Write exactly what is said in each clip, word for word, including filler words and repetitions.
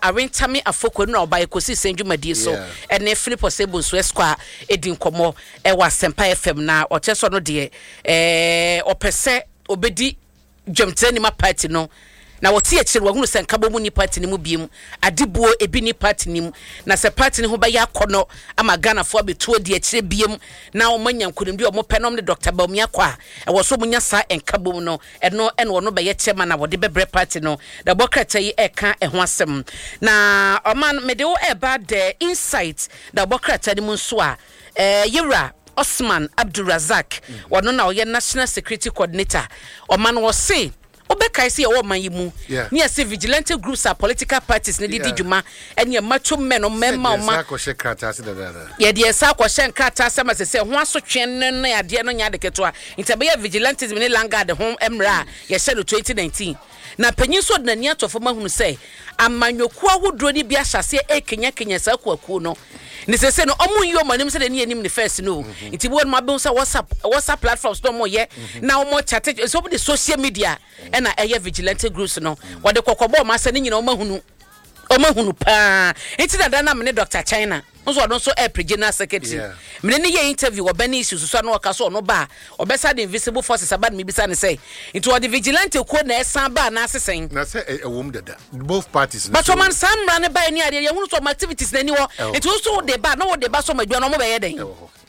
arentame afoko no oba ekosi senjumadi so ene Philip Osebo so esqa edin komo e wa Sempa F M na o cheso no de eh opese obedi dwemtani ma party no na wote akire wa hunu senkabo mu ni party ni mu biem adibuo ebi ni party ni mu na se party ni ho ba ya kono ama Ghana fo abetuo de akire biem na o manya nkunim bi o mo penom ne Doctor Bawumia kwa e wo so munya sa enkabo mu no eno eno no be ye chairman na wode bebre party no da bokrata yi e ka e ho asem na o man me de wo e ba the insight da bokrata ni mu nso a eh yira Osman Abdulrazak wono na oye National Security Coordinator o man wo say Obeka isi ya woman yimu ni ase vigilante groups are political parties ne didi djuma enye macho men o memma o ma ko shekrata ase dada ye de sa ko shekrata ase ma se ho asotwe ne ya de no nya de keto a ntabe ya vigilantism ne langard ho emra ye she no twenty nineteen na panyin so de nani atofo mahunu se amanyoku ahodro ni bi ahyase e kenya kenya sa kwaku no ni se se no omu yi omanim se de ni anim ne first no nti bo ma be so WhatsApp WhatsApp platforms no mo ye na mo chat so the social media na eye vigilante groups no wode kokobo ma se ni nyina o mahunu o mahunu pa nti da na me Doctor China nso odon so air regional secretary me ne ye interview obani issues so na o ka so no ba obesa the invisible forces abad me bisa ne say nti wo the vigilante ko na esan ba na asesen na say ewom dada both parties but man samra ne ba ni ade ye hunu so activities na ni wo nti so de ba no wo de ba so madua no mo be ye den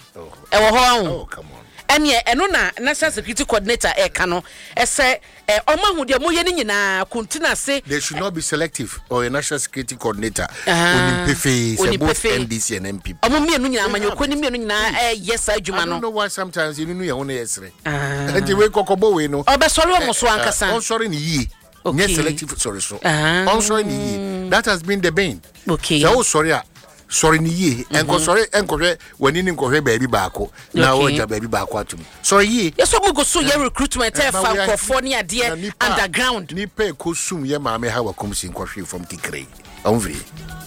e wo ho oh come on ene eno na National Security Coordinator e ka no ese omahu de mo ye ni nyina kuntina se they should not be selective or a National Security Coordinator onimpefe se both N D C and M P P omo mienu nyina amanyoko ni mienu nyina eh yes adwuma no I don't know why sometimes you know ye won yesre and we kokobo we no obesori omo so ankasa on sorry ni yi yes selective sorry so on sorry ni yi that has been the bane okay so sorry sorry ni ye enko sorry enko hwe wani ni nko hwe baabi baako na o ja baabi baako atum so ye yeso mo go so ye recruitment e fa nkofo ni ade underground ni pe ko sum ye maame ha wakom sin ko hwe from Tikray onvri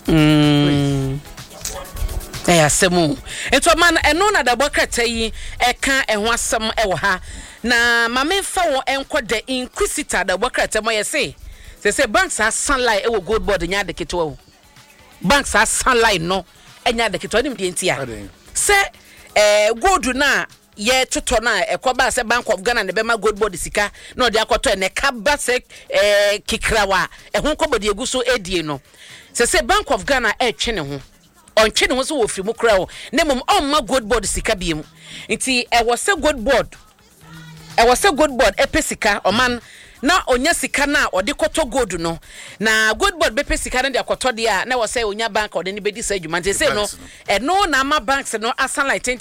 mm eh asemu eto man eno na da bokrata yi e ka e ho asem e wo ha na maame fa wo enko de inquisitor da bokrata mo ye se se se banks are sunlight e wo gold board nya de keto wo banks are sunlight no enya de keto nim de ntia se eh gold na ye toto na ekoba se Bank of Ghana ne be ma gold board sika na de akoto ne kaba se eh kikrawa e ho kobodi egu so edie no se se Bank of Ghana e twe ne ho on twe ne ho so wo firi mu kra o ne mom on ma gold board sika biem nti e wo se gold board e wo se gold board e pesika o man na onya sika na odi koto gold no na gold board be pesika na de akoto de a na wo say onya bank odi ni bedi sa adwuma nti say no e no na ma banks no asan like